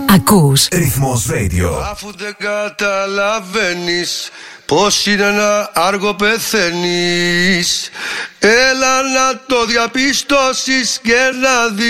Ακούς Ρυθμός Radio. Αφού δεν καταλαβαίνεις πως είναι να άργο πεθαίνεις, έλα να το διαπιστώσεις και να δεις.